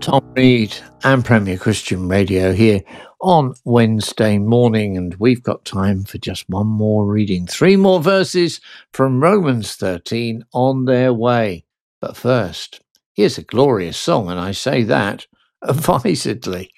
Tom Reed and Premier Christian Radio here on Wednesday morning, and we've got time for just one more reading. 3 more verses from Romans 13 on their way. But first, here's a glorious song, and I say that advisedly.